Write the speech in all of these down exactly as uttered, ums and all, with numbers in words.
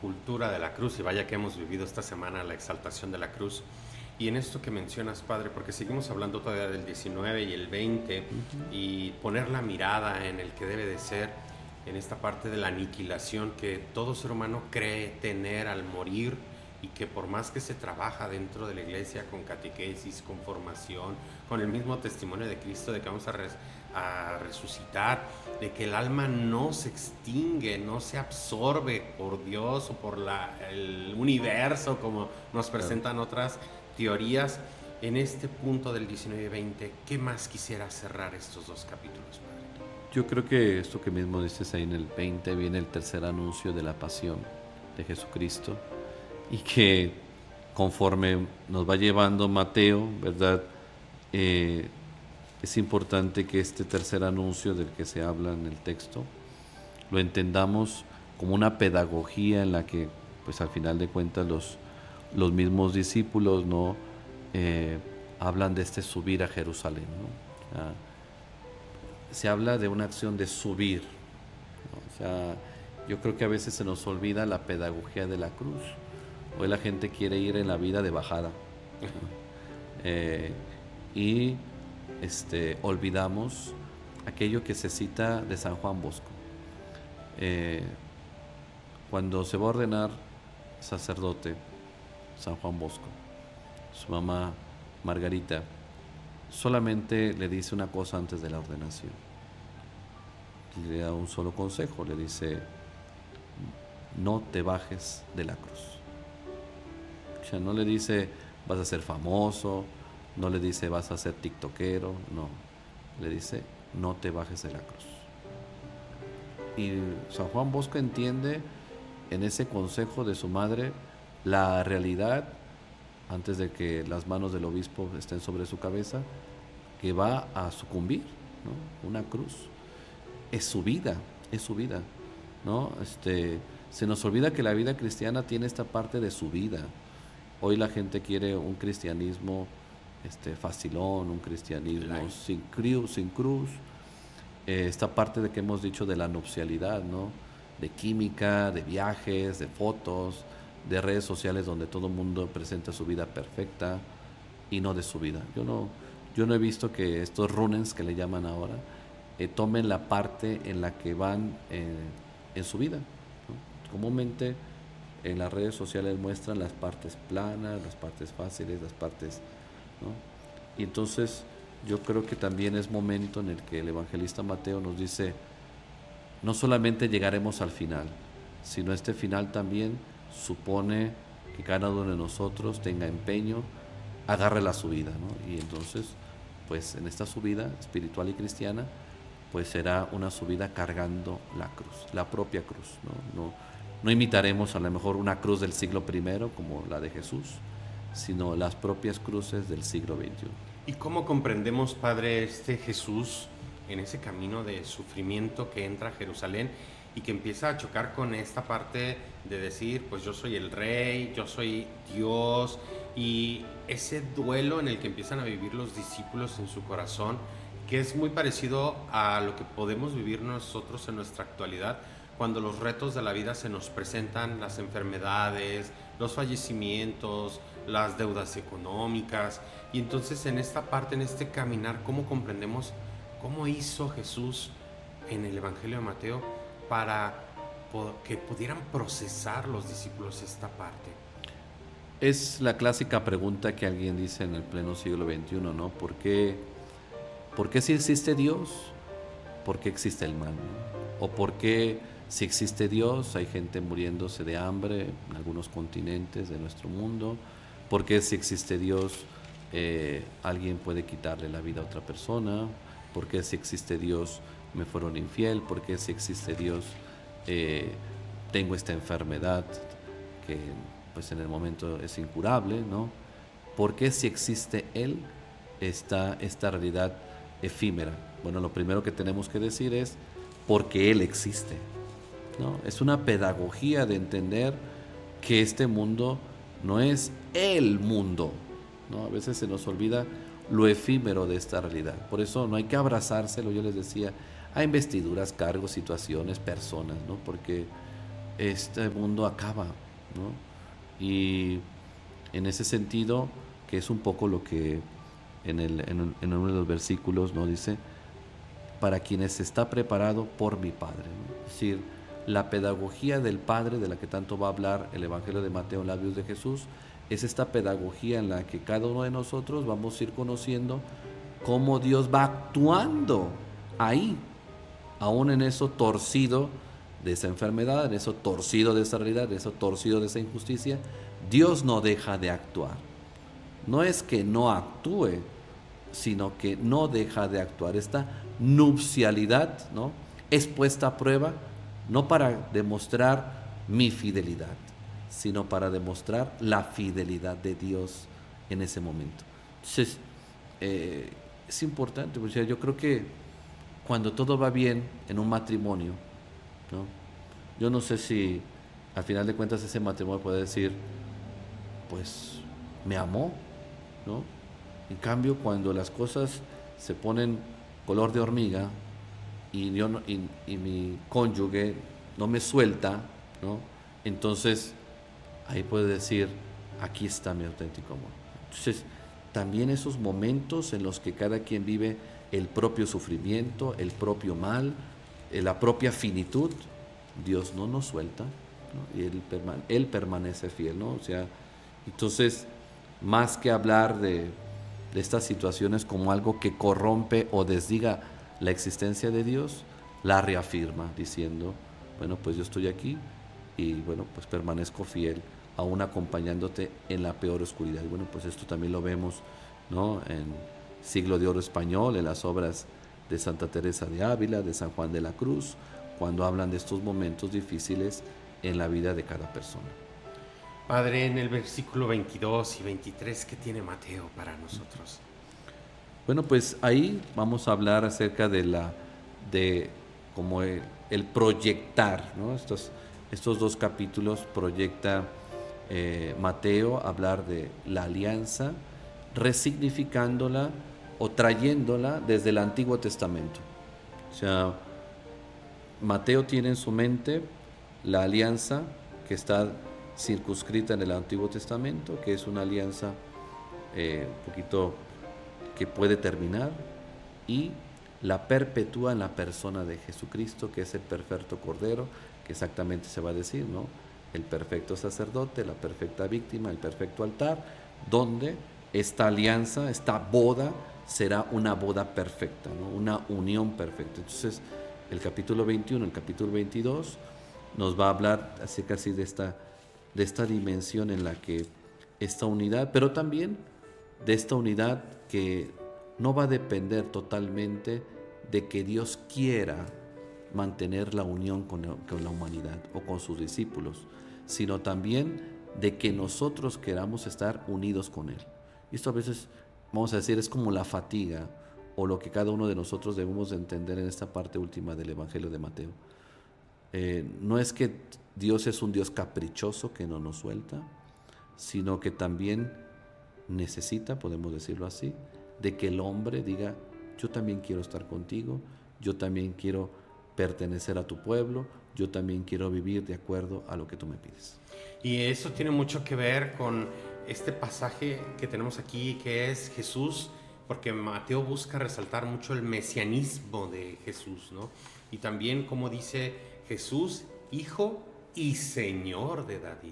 cultura de la cruz, y vaya que hemos vivido esta semana la exaltación de la cruz. Y en esto que mencionas, Padre, porque seguimos hablando todavía del diecinueve y el veinte, Ujú. y poner la mirada en el que debe de ser, en esta parte de la aniquilación que todo ser humano cree tener al morir, y que por más que se trabaja dentro de la iglesia con catequesis, con formación, con el mismo testimonio de Cristo de que vamos a, res, a resucitar, de que el alma no se extingue, no se absorbe por Dios o por la, el universo como nos Claro. presentan otras teorías. En este punto del diecinueve y veinte, ¿qué más quisiera cerrar estos dos capítulos, Padre? Yo creo que esto que mismo dices ahí en el veinte viene el tercer anuncio de la pasión de Jesucristo y que conforme nos va llevando Mateo, ¿verdad? Eh, es importante que este tercer anuncio del que se habla en el texto lo entendamos como una pedagogía en la que, pues al final de cuentas, los, los mismos discípulos, ¿no? Eh, hablan de este subir a Jerusalén, ¿no? Ah, se habla de una acción de subir, ¿no? O sea, yo creo que a veces se nos olvida la pedagogía de la cruz. Hoy la gente quiere ir en la vida de bajada, ¿no? Eh, y este, olvidamos aquello que se cita de San Juan Bosco. Eh, cuando se va a ordenar sacerdote, San Juan Bosco, su mamá Margarita, solamente le dice una cosa antes de la ordenación. Le da un solo consejo, le dice: no te bajes de la cruz. O sea, no le dice vas a ser famoso, no le dice vas a ser tiktokero, no. Le dice no te bajes de la cruz. Y San Juan Bosco entiende en ese consejo de su madre la realidad, antes de que las manos del obispo estén sobre su cabeza, que va a sucumbir, ¿no? Una cruz. Es su vida, es su vida, ¿no? Este, se nos olvida que la vida cristiana tiene esta parte de su vida. Hoy la gente quiere un cristianismo este, facilón, un cristianismo sin cruz, sin cruz. Eh, esta parte de que hemos dicho de la nupcialidad, ¿no? De química, de viajes, de fotos, de redes sociales donde todo el mundo presenta su vida perfecta y no de su vida. Yo no, yo no he visto que estos runners que le llaman ahora eh, tomen la parte en la que van eh, en su vida, ¿no? Comúnmente en las redes sociales muestran las partes planas, las partes fáciles, las partes, ¿no? Y entonces yo creo que también es momento en el que el evangelista Mateo nos dice, no solamente llegaremos al final, sino este final también supone que cada uno de nosotros tenga empeño, agarre la subida, ¿no? Y entonces, pues en esta subida espiritual y cristiana, pues será una subida cargando la cruz, la propia cruz, ¿no? No, no imitaremos a lo mejor una cruz del siglo primero como la de Jesús, sino las propias cruces del siglo veintiuno. ¿Y cómo comprendemos, Padre, este Jesús en ese camino de sufrimiento que entra a Jerusalén y que empieza a chocar con esta parte de decir, pues yo soy el rey, yo soy Dios, y ese duelo en el que empiezan a vivir los discípulos en su corazón, que es muy parecido a lo que podemos vivir nosotros en nuestra actualidad, cuando los retos de la vida se nos presentan, las enfermedades, los fallecimientos, las deudas económicas? Y entonces en esta parte, en este caminar, ¿cómo comprendemos cómo hizo Jesús en el Evangelio de Mateo para que pudieran procesar los discípulos esta parte? Es la clásica pregunta que alguien dice en el pleno siglo veintiuno, ¿no? ¿Por qué, por qué si existe Dios, por qué existe el mal, ¿no? O por qué si existe Dios hay gente muriéndose de hambre en algunos continentes de nuestro mundo, por qué si existe Dios eh, alguien puede quitarle la vida a otra persona, por qué si existe Dios me fueron infiel, por qué si existe Dios eh, tengo esta enfermedad que pues en el momento es incurable, ¿no? ¿Por qué si existe Él está esta realidad efímera? Bueno, lo primero que tenemos que decir es porque Él existe, ¿no? Es una pedagogía de entender que este mundo no es el mundo, ¿no? A veces se nos olvida lo efímero de esta realidad. Por eso no hay que abrazárselo, yo les decía, a investiduras, cargos, situaciones, personas, ¿no? Porque este mundo acaba, ¿no? Y en ese sentido, que es un poco lo que en, el, en, en uno de los versículos, ¿no? Dice, para quienes está preparado por mi Padre, ¿no? Es decir, la pedagogía del Padre, de la que tanto va a hablar el Evangelio de Mateo en labios de Jesús, es esta pedagogía en la que cada uno de nosotros vamos a ir conociendo cómo Dios va actuando ahí, aún en eso torcido de esa enfermedad, en eso torcido de esa realidad, en eso torcido de esa injusticia. Dios no deja de actuar. No es que no actúe, sino que no deja de actuar. Esta nupcialidad, ¿no?, es puesta a prueba no para demostrar mi fidelidad, sino para demostrar la fidelidad de Dios en ese momento. Entonces, eh, es importante, porque yo creo que cuando todo va bien en un matrimonio, ¿no?, yo no sé si al final de cuentas ese matrimonio puede decir, pues me amó, ¿no? En cambio, cuando las cosas se ponen color de hormiga y, yo no, y, y mi cónyuge no me suelta, ¿no?, entonces ahí puede decir, aquí está mi auténtico amor. Entonces, también esos momentos en los que cada quien vive el propio sufrimiento, el propio mal, la propia finitud, Dios no nos suelta, ¿no?, y él, permane- él permanece fiel, ¿no? O sea, entonces, más que hablar de, de estas situaciones como algo que corrompe o desdiga la existencia de Dios, la reafirma diciendo, bueno, pues yo estoy aquí y bueno, pues permanezco fiel, aún acompañándote en la peor oscuridad. Y bueno, pues esto también lo vemos, ¿no?, en Siglo de Oro Español, en las obras de Santa Teresa de Ávila, de San Juan de la Cruz, cuando hablan de estos momentos difíciles en la vida de cada persona. Padre, en el versículo veintidós y veintitrés, ¿qué tiene Mateo para nosotros? Bueno, pues ahí vamos a hablar acerca de la de como el, el proyectar, ¿no? Estos, estos dos capítulos proyecta eh, Mateo hablar de la alianza, resignificándola o trayéndola desde el Antiguo Testamento. O sea, Mateo tiene en su mente la alianza que está circunscrita en el Antiguo Testamento, que es una alianza eh, un poquito que puede terminar, y la perpetúa en la persona de Jesucristo, que es el perfecto Cordero, que exactamente se va a decir, ¿no?, el perfecto sacerdote, la perfecta víctima, el perfecto altar, donde esta alianza, esta boda, será una boda perfecta, ¿no?, una unión perfecta. Entonces, el capítulo veintiuno, el capítulo veintidós, nos va a hablar acerca así de esta, de esta dimensión en la que esta unidad, pero también de esta unidad que no va a depender totalmente de que Dios quiera mantener la unión con, con la humanidad o con sus discípulos, sino también de que nosotros queramos estar unidos con Él. Y esto a veces, vamos a decir, es como la fatiga o lo que cada uno de nosotros debemos de entender en esta parte última del Evangelio de Mateo. Eh, no es que Dios es un Dios caprichoso que no nos suelta, sino que también necesita, podemos decirlo así, de que el hombre diga, yo también quiero estar contigo, yo también quiero pertenecer a tu pueblo, yo también quiero vivir de acuerdo a lo que tú me pides. Y eso tiene mucho que ver con este pasaje que tenemos aquí, que es Jesús, porque Mateo busca resaltar mucho el mesianismo de Jesús, ¿no? Y también, como dice Jesús, Hijo y Señor de David.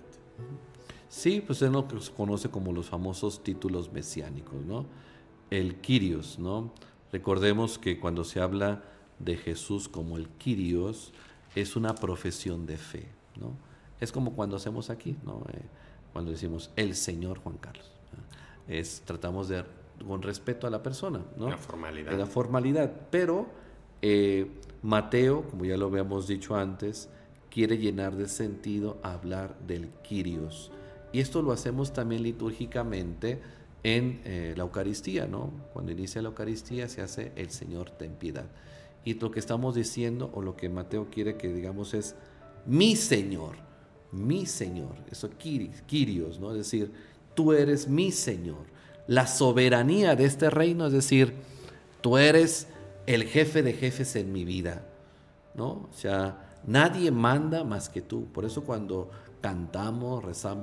Sí, pues es lo que se conoce como los famosos títulos mesiánicos, ¿no? El Kyrios, ¿no? Recordemos que cuando se habla de Jesús como el Kyrios, es una profesión de fe, ¿no? Es como cuando hacemos aquí, ¿no? Eh, cuando decimos el Señor Juan Carlos, ¿no? Es, tratamos de, con respeto a la persona, ¿no? La formalidad. La formalidad, pero eh, Mateo, como ya lo habíamos dicho antes, quiere llenar de sentido a hablar del Kyrios. Y esto lo hacemos también litúrgicamente en eh, la Eucaristía, ¿no? Cuando inicia la Eucaristía se hace el Señor ten piedad. Y lo que estamos diciendo, o lo que Mateo quiere que digamos es, mi Señor, mi Señor, eso Kyrios, ¿no? Es decir, tú eres mi Señor. La soberanía de este reino, es decir, tú eres el jefe de jefes en mi vida, ¿no? O sea, Nadie manda más que tú. Por eso cuando cantamos, rezamos,